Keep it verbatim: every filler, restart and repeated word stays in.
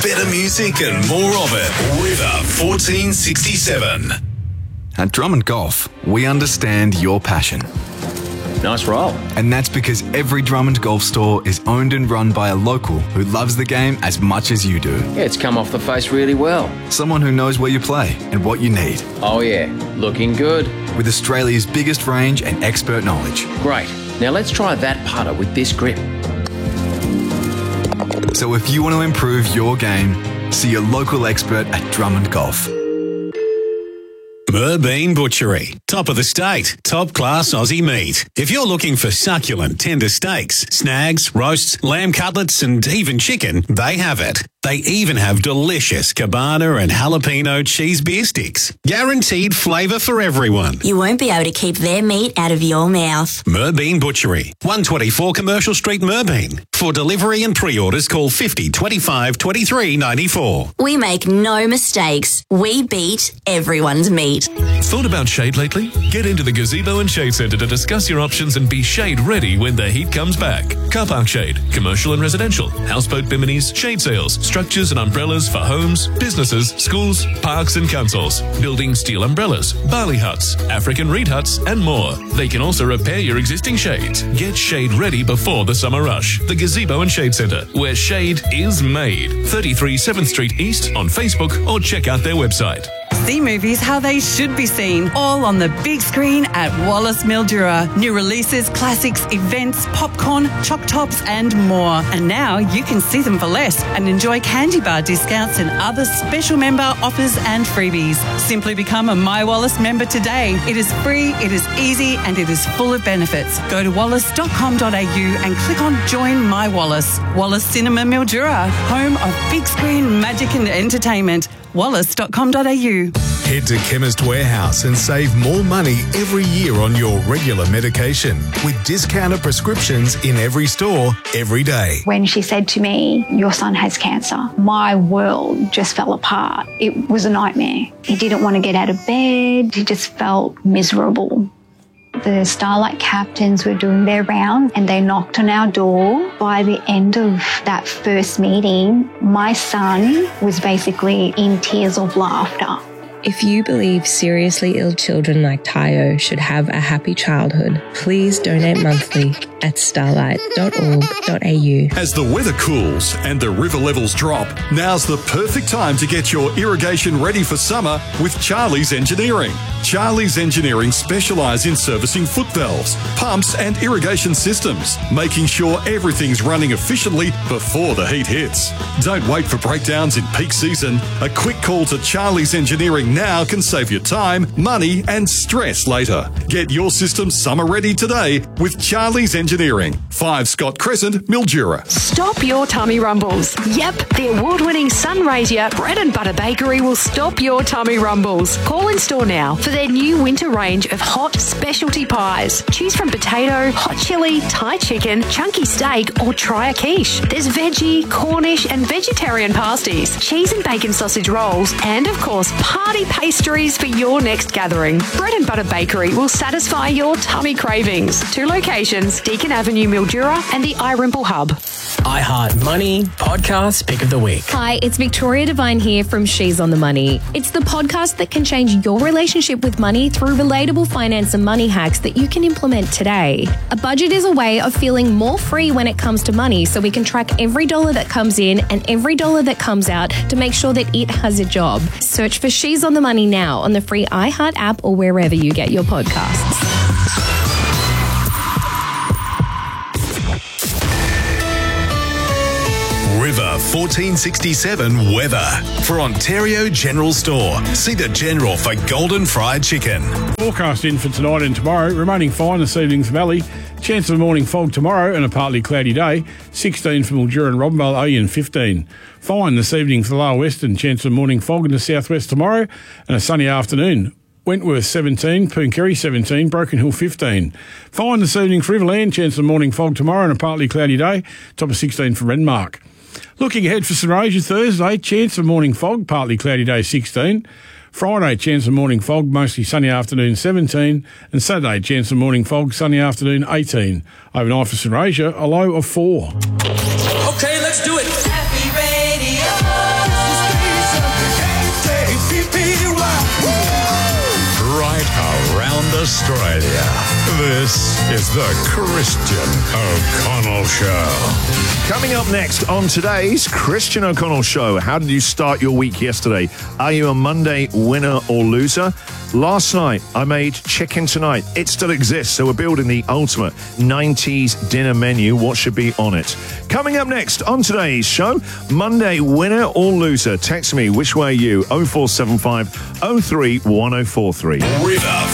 better music and more of it. River fourteen sixty-seven. At Drummond Golf, we understand your passion. Nice roll. And that's because every Drummond Golf store is owned and run by a local who loves the game as much as you do. Yeah, it's come off the face really well. Someone who knows where you play and what you need. Oh yeah, looking good. With Australia's biggest range and expert knowledge. Great. Now let's try that putter with this grip. So if you want to improve your game, see your local expert at Drummond Golf. Merbein Butchery. Top of the state. Top class Aussie meat. If you're looking for succulent, tender steaks, snags, roasts, lamb cutlets and even chicken, they have it. They even have delicious cabana and jalapeno cheese beer sticks. Guaranteed flavour for everyone. You won't be able to keep their meat out of your mouth. Merbein Butchery. one twenty-four Commercial Street, Merbein. For delivery and pre-orders, call fifty twenty-five twenty-three ninety-four. We make no mistakes. We beat everyone's meat. Thought about shade lately? Get into the Gazebo and Shade Centre to discuss your options and be shade ready when the heat comes back. Car park shade, commercial and residential, houseboat biminis, shade sails, structures and umbrellas for homes, businesses, schools, parks and councils, building steel umbrellas, barley huts, African reed huts and more. They can also repair your existing shades. Get shade ready before the summer rush. The Gazebo and Shade Centre, where shade is made. thirty-three seventh Street East on Facebook or check out their website. See movies how they should be seen, all on the big screen at Wallace Mildura. New releases, classics, events, popcorn, choc tops and more. And now you can see them for less and enjoy candy bar discounts and other special member offers and freebies. Simply become a My Wallace member today. It is free, it is easy and it is full of benefits. Go to wallace dot com dot a u and click on Join My Wallace. Wallace Cinema Mildura, home of big screen magic and entertainment. wallace dot com dot a u. Head to Chemist Warehouse and save more money every year on your regular medication with discounted prescriptions in every store, every day. When she said to me, your son has cancer, my world just fell apart. It was a nightmare. He didn't want to get out of bed. He just felt miserable. The Starlight captains were doing their round and they knocked on our door. By the end of that first meeting, my son was basically in tears of laughter. If you believe seriously ill children like Tayo should have a happy childhood, please donate monthly at starlight dot org dot a u. As the weather cools and the river levels drop, now's the perfect time to get your irrigation ready for summer with Charlie's Engineering. Charlie's Engineering specialise in servicing foot valves, pumps and irrigation systems, making sure everything's running efficiently before the heat hits. Don't wait for breakdowns in peak season. A quick call to Charlie's Engineering now can save you time, money and stress later. Get your system summer ready today with Charlie's Engineering. five Scott Crescent, Mildura. Stop your tummy rumbles. Yep, the award-winning Sunraysia Bread and Butter Bakery will stop your tummy rumbles. Call in store now for their new winter range of hot specialty pies. Choose from potato, hot chili, Thai chicken, chunky steak or try a quiche. There's veggie, Cornish and vegetarian pasties, cheese and bacon sausage rolls and of course party pastries for your next gathering. Bread and Butter Bakery will satisfy your tummy cravings. Two locations, Deakin Avenue, Mildura and the iRimple Hub. iHeart Money Podcast Pick of the Week. Hi, it's Victoria Devine here from She's on the Money. It's the podcast that can change your relationship with money through relatable finance and money hacks that you can implement today. A budget is a way of feeling more free when it comes to money, so we can track every dollar that comes in and every dollar that comes out to make sure that it has a job. Search for She's on the Money now on the free iHeart app or wherever you get your podcasts. River fourteen sixty-seven weather. For Ontario General Store, see the General for golden fried chicken. Forecast in for tonight and tomorrow. Remaining fine this evening's valley. Chance of morning fog tomorrow and a partly cloudy day. sixteen for Mildura and Robinvale, Oyen fifteen. Fine this evening for the lower western. Chance of morning fog in the southwest tomorrow and a sunny afternoon. Wentworth seventeen, Pooncarie seventeen, Broken Hill fifteen. Fine this evening for Riverland. Chance of morning fog tomorrow and a partly cloudy day. Top of sixteen for Renmark. Looking ahead for St Rosia Thursday, chance of morning fog, partly cloudy day sixteen. Friday, chance of morning fog, mostly sunny afternoon seventeen. And Saturday, chance of morning fog, sunny afternoon eighteen. Overnight for St Rosia, a low of four. Okay, let's do it. Happy Radio. Australia. This is the Christian O'Connell Show. Coming up next on today's Christian O'Connell Show, how did you start your week yesterday? Are you a Monday winner or loser? Last night, I made Chicken Tonight. It still exists, so we're building the ultimate nineties dinner menu. What should be on it? Coming up next on today's show, Monday winner or loser? Text me, which way are you? oh four seven five oh three one oh four three. River